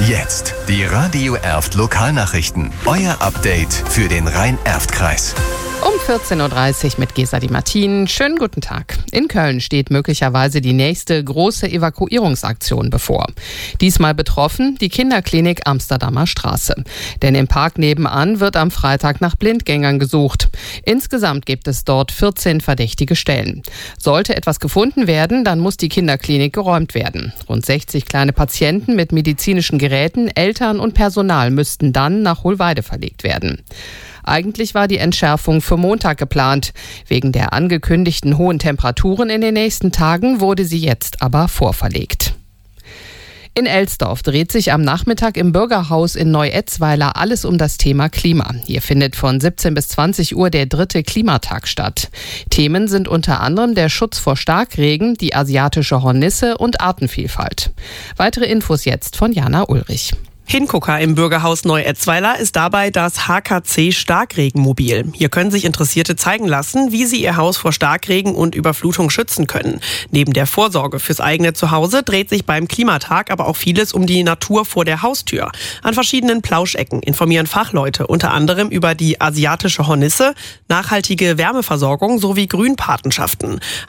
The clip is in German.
Jetzt die Radio Erft Lokalnachrichten. Euer Update für den Rhein-Erft-Kreis. Um 14.30 Uhr mit Gesa Di Martin. Schönen guten Tag. In Köln steht möglicherweise die nächste große Evakuierungsaktion bevor. Diesmal betroffen die Kinderklinik Amsterdamer Straße. Denn im Park nebenan wird am Freitag nach Blindgängern gesucht. Insgesamt gibt es dort 14 verdächtige Stellen. Sollte etwas gefunden werden, dann muss die Kinderklinik geräumt werden. Rund 60 kleine Patienten mit medizinischen Geräten, Eltern und Personal müssten dann nach Hohlweide verlegt werden. Eigentlich war die Entschärfung für Montag geplant. Wegen der angekündigten hohen Temperaturen in den nächsten Tagen wurde sie jetzt aber vorverlegt. In Elsdorf dreht sich am Nachmittag im Bürgerhaus in Neu-Etzweiler alles um das Thema Klima. Hier findet von 17 bis 20 Uhr der 3. Klimatag statt. Themen sind unter anderem der Schutz vor Starkregen, die asiatische Hornisse und Artenvielfalt. Weitere Infos jetzt von Jana Ulrich. Hingucker im Bürgerhaus Neu-Etzweiler ist dabei das HKC Starkregenmobil. Hier können sich Interessierte zeigen lassen, wie sie ihr Haus vor Starkregen und Überflutung schützen können. Neben der Vorsorge fürs eigene Zuhause dreht sich beim Klimatag aber auch vieles um die Natur vor der Haustür. An verschiedenen Plauschecken informieren Fachleute unter anderem über die asiatische Hornisse, nachhaltige Wärmeversorgung sowie Grünpatenschaften.